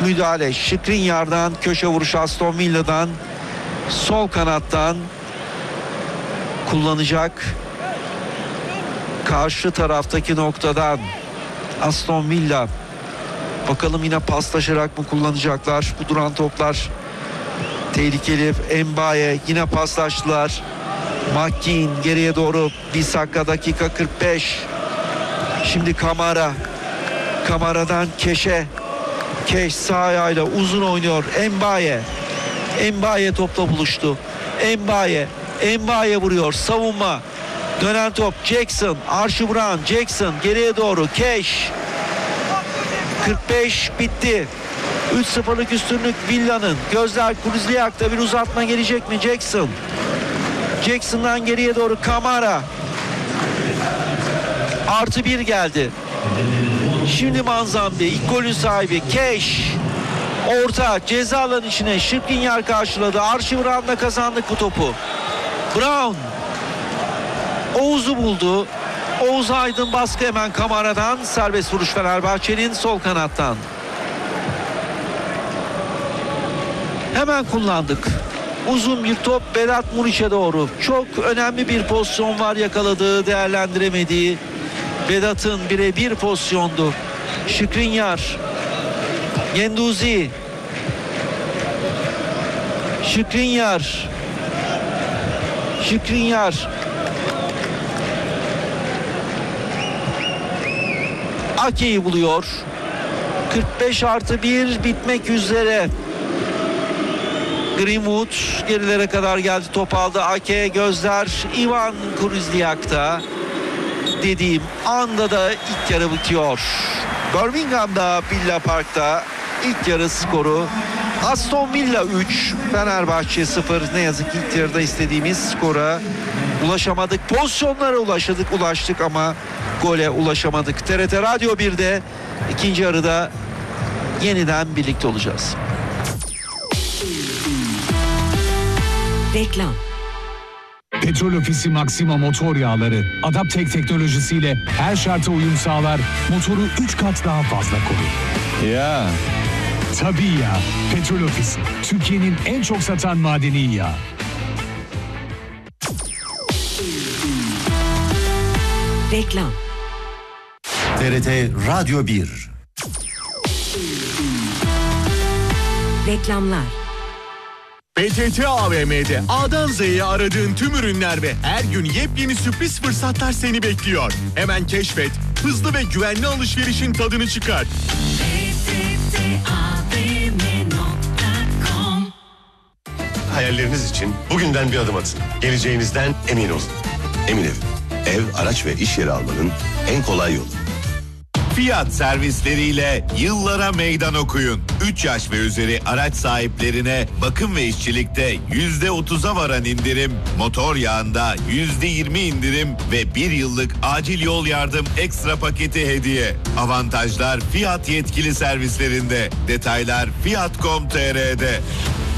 müdahale. Skriniar'dan köşe vuruş Aston Villa'dan. Sol kanattan kullanacak. Karşı taraftaki noktadan Aston Villa. Bakalım yine paslaşarak mı kullanacaklar? Bu duran toplar tehlikeli. Mbaye yine paslaştılar. McKean geriye doğru. Bissaka dakika 45. Şimdi Kamara. Kamara'dan Keş'e. Keş sağ ayağıyla uzun oynuyor. Mbaye topla buluştu. Mbaye vuruyor. Savunma. Dönen top Jackson. Archie Brown. Jackson geriye doğru. Keş. 45 bitti. 3-0'lık üstünlük Villa'nın. Gözler Kruzliak'ta, bir uzatma gelecek mi? Jackson'dan geriye doğru Kamara. +1 geldi. Şimdi Manzambi ilk golün sahibi. Keş. Orta ceza alanı içine Skriniar karşıladı. Archie Brown'la kazandık bu topu. Brown. Oğuz'u buldu. Oğuz Aydın baskı hemen Kamara'dan. Serbest vuruş Fenerbahçe'nin sol kanattan. Hemen kullandık. Uzun bir top Vedat Muriç'e doğru. Çok önemli bir pozisyon var yakaladığı, değerlendiremediği. Vedat'ın birebir pozisyondu. Skriniar. Genduzi. Skriniar. Ake'yi buluyor. 45+1 bitmek üzere. Greenwood gerilere kadar geldi, top aldı. Ake, gözler Ivan Kruzliak'ta. Dediğim anda da ilk yarı bitiyor. Birmingham'da, Villa Park'ta ilk yarı skoru. Aston Villa 3, Fenerbahçe 0. Ne yazık ki ilk yarıda istediğimiz skora ulaşamadık. Pozisyonlara ulaştık ama gole ulaşamadık. TRT Radyo 1'de ikinci yarıda yeniden birlikte olacağız. Reklam. Petrol Ofisi Maxima motor yağları Adaptek teknolojisiyle her şarta uyum sağlar, motoru 3 kat daha fazla korur. Ya. Tabii ya. Petrol Ofisi, Türkiye'nin en çok satan madeni yağı. Reklam. TRT Radyo 1. Reklamlar. PTT AVM'de A'dan Z'ye aradığın tüm ürünler ve her gün yepyeni sürpriz fırsatlar seni bekliyor. Hemen keşfet, hızlı ve güvenli alışverişin tadını çıkar. Hayalleriniz için bugünden bir adım atın. Geleceğinizden emin olun. Emin Ev, araç ve iş yeri almanın en kolay yolu. Fiyat servisleriyle yıllara meydan okuyun. 3 yaş ve üzeri araç sahiplerine bakım ve işçilikte %30'a varan indirim, motor yağında %20 indirim ve 1 yıllık acil yol yardım ekstra paketi hediye. Avantajlar Fiyat yetkili servislerinde. Detaylar Fiyat.com.tr'de.